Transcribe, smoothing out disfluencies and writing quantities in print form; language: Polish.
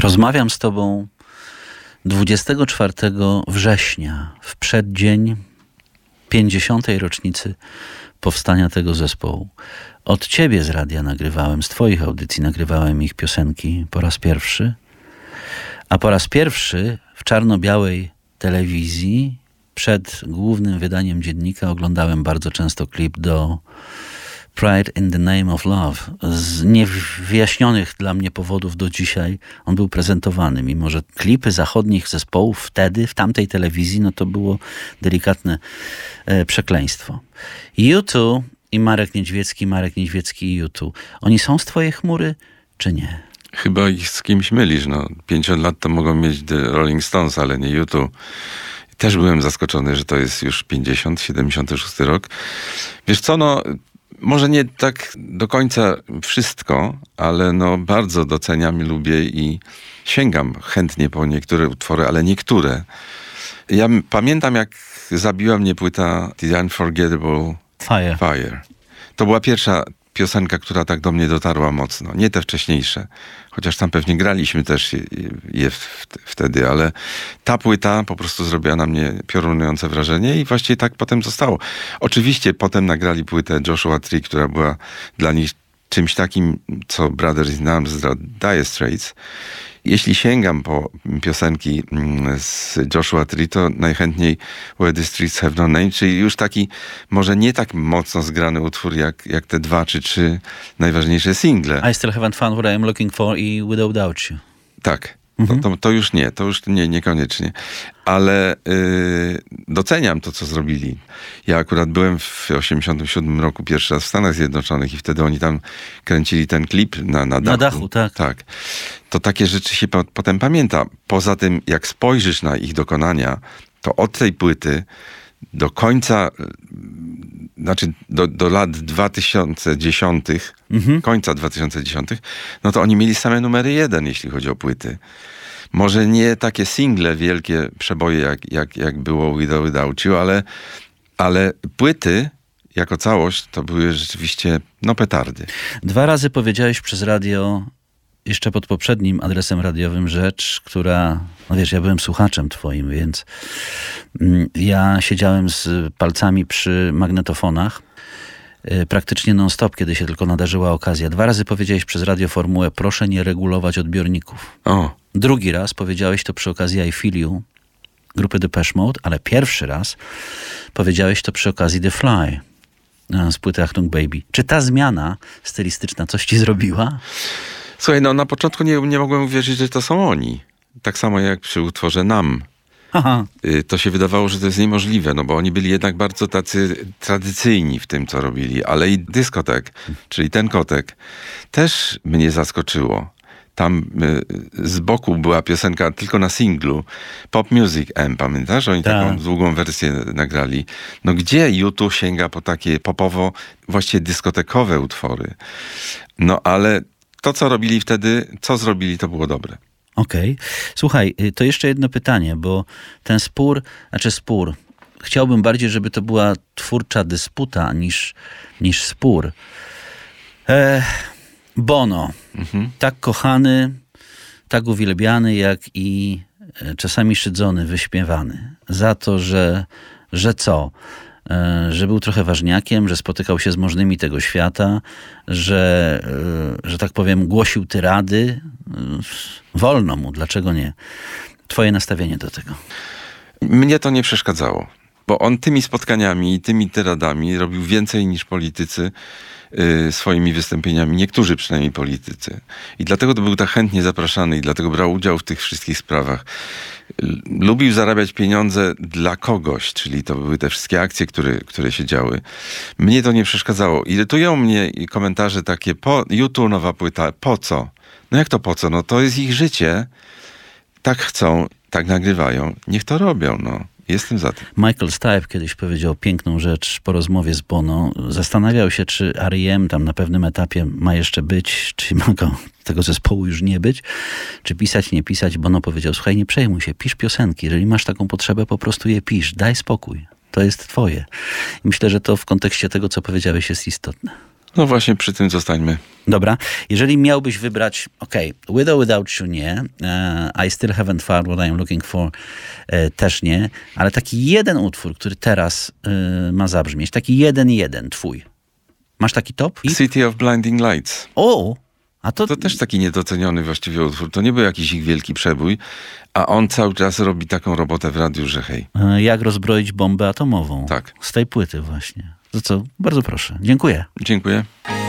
Rozmawiam z tobą 24 września, w przeddzień 50. rocznicy powstania tego zespołu. Od ciebie z radia nagrywałem, z twoich audycji nagrywałem ich piosenki po raz pierwszy, a po raz pierwszy w czarno-białej telewizji przed głównym wydaniem dziennika oglądałem bardzo często klip do Pride in the Name of Love. Z niewyjaśnionych dla mnie powodów do dzisiaj on był prezentowany, mimo że klipy zachodnich zespołów wtedy, w tamtej telewizji, no to było delikatne przekleństwo. U2 i Marek Niedźwiecki i U2. Oni są z twojej chmury, czy nie? Chyba ich z kimś mylisz. 50 lat to mogą mieć The Rolling Stones, ale nie U2. Też byłem zaskoczony, że to jest już 76 rok. Wiesz co, może nie tak do końca wszystko, ale bardzo doceniam i lubię i sięgam chętnie po niektóre utwory, ale niektóre. Ja pamiętam, jak zabiła mnie płyta The Unforgettable Fire. To była pierwsza piosenka, która tak do mnie dotarła mocno. Nie te wcześniejsze. Chociaż tam pewnie graliśmy też je wtedy, ale ta płyta po prostu zrobiła na mnie piorunujące wrażenie i właściwie tak potem zostało. Oczywiście potem nagrali płytę Joshua Tree, która była dla nich czymś takim, co Brothers in Arms dla Dire Straits. Jeśli sięgam po piosenki z Joshua Tree, to najchętniej Where the Streets Have No Name, czyli już taki może nie tak mocno zgrany utwór jak te 2 czy 3 najważniejsze single. I Still Haven't Found What I'm Looking For i Without You. Tak. To już niekoniecznie. Ale doceniam to, co zrobili. Ja akurat byłem w 87 roku pierwszy raz w Stanach Zjednoczonych i wtedy oni tam kręcili ten klip na dachu. Tak. To takie rzeczy się potem pamięta. Poza tym, jak spojrzysz na ich dokonania, to od tej płyty do końca, do lat 2010, końca 2010, to oni mieli same numery 1, jeśli chodzi o płyty. Może nie takie single, wielkie przeboje, jak było Without You, ale płyty jako całość to były rzeczywiście petardy. 2 razy powiedziałeś przez radio, jeszcze pod poprzednim adresem radiowym, rzecz, która, ja byłem słuchaczem twoim, więc ja siedziałem z palcami przy magnetofonach praktycznie non-stop, kiedy się tylko nadarzyła okazja. 2 razy powiedziałeś przez radio formułę: proszę nie regulować odbiorników. Drugi raz powiedziałeś to przy okazji I Feel You grupy Depeche Mode, ale pierwszy raz powiedziałeś to przy okazji The Fly z płyty Achtung Baby. Czy ta zmiana stylistyczna coś ci zrobiła? Słuchaj, na początku nie mogłem uwierzyć, że to są oni. Tak samo jak przy utworze Nam. Aha. To się wydawało, że to jest niemożliwe, bo oni byli jednak bardzo tacy tradycyjni w tym, co robili. Ale i dyskotek, czyli ten kotek, też mnie zaskoczyło. Tam z boku była piosenka tylko na singlu. Pop Music M, pamiętasz? Oni taką długą wersję nagrali. Gdzie U2 sięga po takie popowo, właściwie dyskotekowe utwory? Ale to, co robili wtedy, to było dobre. Okej. Słuchaj, to jeszcze jedno pytanie, bo ten spór, chciałbym bardziej, żeby to była twórcza dysputa niż spór. Bono, tak kochany, tak uwielbiany, jak i czasami szydzony, wyśmiewany. Za to, że był trochę ważniakiem, że spotykał się z możnymi tego świata, że tak powiem, głosił tyrady. Wolno mu, dlaczego nie? Twoje nastawienie do tego. Mnie to nie przeszkadzało, bo on tymi spotkaniami i tymi tyradami robił więcej niż politycy swoimi wystąpieniami, niektórzy przynajmniej politycy. I dlatego to był tak chętnie zapraszany i dlatego brał udział w tych wszystkich sprawach. Lubił zarabiać pieniądze dla kogoś, czyli to były te wszystkie akcje, które się działy. Mnie to nie przeszkadzało. Irytują mnie komentarze takie: U2 nowa płyta, po co? Jak to po co? To jest ich życie. Tak chcą, tak nagrywają. Niech to robią, Jestem za tym. Michael Stipe kiedyś powiedział piękną rzecz po rozmowie z Bono. Zastanawiał się, czy R.E.M. tam na pewnym etapie ma jeszcze być, czy ma tego zespołu już nie być, czy pisać, nie pisać. Bono powiedział: słuchaj, nie przejmuj się, pisz piosenki. Jeżeli masz taką potrzebę, po prostu je pisz. Daj spokój. To jest twoje. I myślę, że to w kontekście tego, co powiedziałeś, jest istotne. No właśnie przy tym zostańmy. Dobra. Jeżeli miałbyś wybrać, With or Without You nie, I Still Haven't Found What I'm Looking For też nie, ale taki jeden utwór, który teraz ma zabrzmieć, taki jeden, twój. Masz taki top? City of Blinding Lights. A to też taki niedoceniony właściwie utwór. To nie był jakiś ich wielki przebój, a on cały czas robi taką robotę w radiu, że hej. Jak rozbroić bombę atomową. Tak. Z tej płyty właśnie. To co? Bardzo proszę. Dziękuję. Dziękuję.